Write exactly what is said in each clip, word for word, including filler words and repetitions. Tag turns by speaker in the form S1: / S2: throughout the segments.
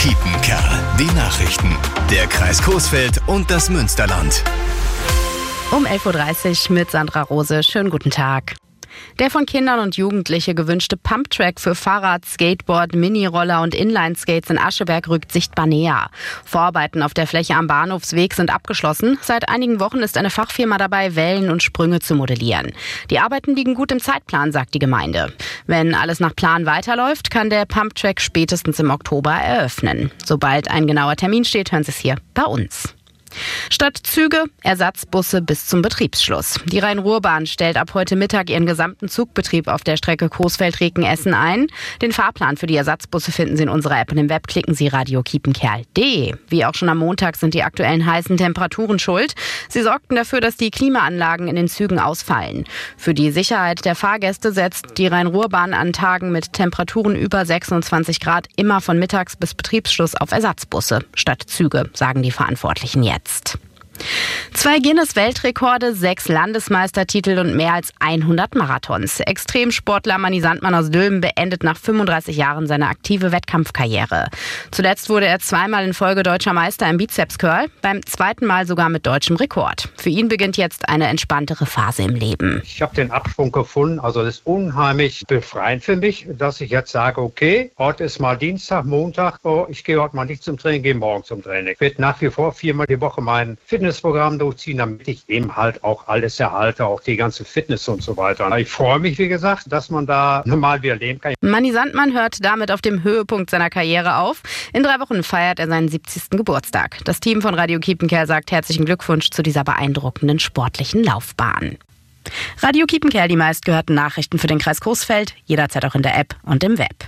S1: Kiepenkerl. Die Nachrichten. Der Kreis Coesfeld und das Münsterland.
S2: Um elf Uhr dreißig mit Sandra Rose. Schönen guten Tag. Der von Kindern und Jugendlichen gewünschte Pumptrack für Fahrrad, Skateboard, Miniroller und Inlineskates in Ascheberg rückt sichtbar näher. Vorarbeiten auf der Fläche am Bahnhofsweg sind abgeschlossen. Seit einigen Wochen ist eine Fachfirma dabei, Wellen und Sprünge zu modellieren. Die Arbeiten liegen gut im Zeitplan, sagt die Gemeinde. Wenn alles nach Plan weiterläuft, kann der Pumptrack spätestens im Oktober eröffnen. Sobald ein genauer Termin steht, hören Sie es hier bei uns. Statt Züge, Ersatzbusse bis zum Betriebsschluss. Die Rhein-Ruhr-Bahn stellt ab heute Mittag ihren gesamten Zugbetrieb auf der Strecke Coesfeld-Reken-Essen ein. Den Fahrplan für die Ersatzbusse finden Sie in unserer App und im Web. Klicken Sie radio kiepenkerl punkt de. Wie auch schon am Montag sind die aktuellen heißen Temperaturen schuld. Sie sorgten dafür, dass die Klimaanlagen in den Zügen ausfallen. Für die Sicherheit der Fahrgäste setzt die Rhein-Ruhr-Bahn an Tagen mit Temperaturen über sechsundzwanzig Grad immer von Mittags bis Betriebsschluss auf Ersatzbusse statt Züge, sagen die Verantwortlichen jetzt. Zwei Guinness-Weltrekorde, sechs Landesmeistertitel und mehr als hundert Marathons. Extremsportler Manni Sandmann aus Dülmen beendet nach fünfunddreißig Jahren seine aktive Wettkampfkarriere. Zuletzt wurde er zweimal in Folge deutscher Meister im Bizeps-Curl, beim zweiten Mal sogar mit deutschem Rekord. Für ihn beginnt jetzt eine entspanntere Phase im Leben.
S3: Ich habe den Absprung gefunden, also das ist unheimlich befreiend für mich, dass ich jetzt sage, okay, heute ist mal Dienstag, Montag, oh, ich gehe heute mal nicht zum Training, gehe morgen zum Training. Ich werde nach wie vor viermal die Woche mein Fitnessprogramm durchziehen, damit ich eben halt auch alles erhalte, auch die ganze Fitness und so weiter. Ich freue mich, wie gesagt, dass man da normal wieder leben kann.
S2: Manni Sandmann hört damit auf dem Höhepunkt seiner Karriere auf. In drei Wochen feiert er seinen siebzigsten Geburtstag. Das Team von Radio Kiepenkerl sagt herzlichen Glückwunsch zu dieser beeindruckenden sportlichen Laufbahn. Radio Kiepenkerl, die meistgehörten Nachrichten für den Kreis Coesfeld, jederzeit auch in der App und im Web.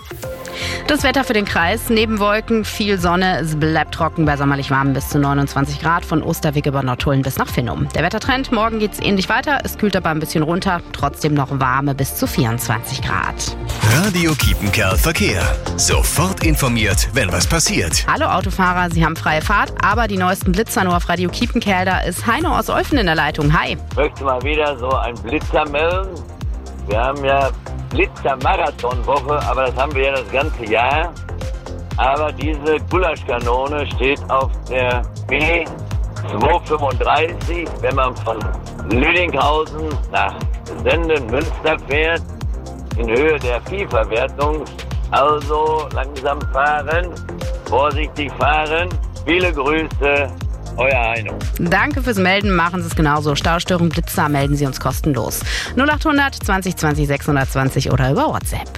S2: Das Wetter für den Kreis, neben Wolken, viel Sonne, es bleibt trocken bei sommerlich warm bis zu neunundzwanzig Grad von Osterweg über Nordtulln bis nach Finnum. Der Wettertrend, morgen geht's ähnlich weiter, es kühlt aber ein bisschen runter, trotzdem noch warme bis zu vierundzwanzig Grad.
S1: Radio Kiepenkerl Verkehr. Sofort informiert, wenn was passiert.
S2: Hallo Autofahrer, Sie haben freie Fahrt, aber die neuesten Blitzer nur auf Radio Kiepenkerl, da ist Heino aus Olfen in der Leitung. Hi.
S4: Ich möchte mal wieder so einen Blitzer melden. Wir haben ja Blitzer-Marathon-Woche, aber das haben wir ja das ganze Jahr. Aber diese Gulaschkanone steht auf der B zweihundertfünfunddreißig, wenn man von Lüdinghausen nach Senden-Münster fährt, in Höhe der Viehverwertung. Also langsam fahren, vorsichtig fahren. Viele Grüße. Euer Heino.
S2: Danke fürs Melden, machen Sie es genauso. Staustörung, Blitzer, melden Sie uns kostenlos. null achthundert zwanzig zwanzig sechshundertzwanzig oder über WhatsApp.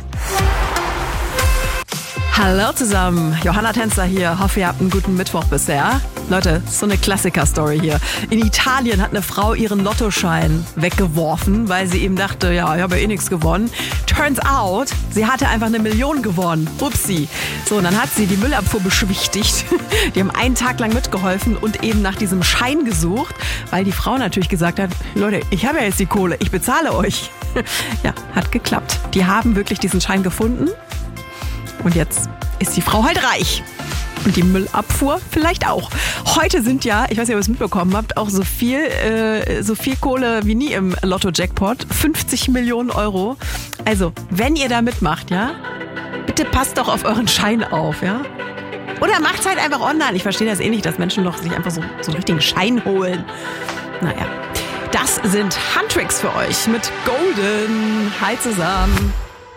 S5: Hallo zusammen, Johanna Tänzer hier. Hoffe, ihr habt einen guten Mittwoch bisher. Leute, so eine Klassiker-Story hier. In Italien hat eine Frau ihren Lottoschein weggeworfen, weil sie eben dachte, ja, ich habe ja eh nichts gewonnen. Turns out, sie hatte einfach eine Million gewonnen. Upsi. So, und dann hat sie die Müllabfuhr beschwichtigt. Die haben einen Tag lang mitgeholfen und eben nach diesem Schein gesucht, weil die Frau natürlich gesagt hat, Leute, ich habe ja jetzt die Kohle, ich bezahle euch. Ja, hat geklappt. Die haben wirklich diesen Schein gefunden. Und jetzt ist die Frau halt reich. Und die Müllabfuhr vielleicht auch. Heute sind ja, ich weiß nicht, ob ihr es mitbekommen habt, auch so viel, äh, so viel Kohle wie nie im Lotto-Jackpot. fünfzig Millionen Euro. Also, wenn ihr da mitmacht, ja, bitte passt doch auf euren Schein auf, ja. Oder macht's halt einfach online. Ich verstehe das eh nicht, dass Menschen doch sich einfach so, so einen richtigen Schein holen. Naja, das sind Handtricks für euch mit Golden. Hi zusammen.